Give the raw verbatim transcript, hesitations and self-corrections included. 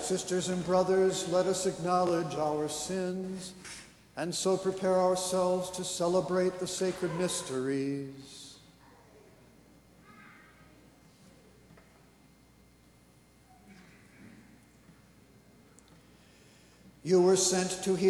Sisters and brothers, let us acknowledge our sins and so prepare ourselves to celebrate the sacred mysteries. You were sent to heal